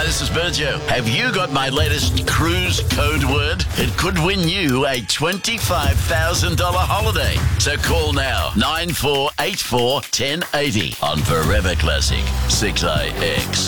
this is Bergio. Have you got my latest cruise code word? It could win you a $25,000 holiday. So call now, 9484 1080 on Forever Classic 6IX.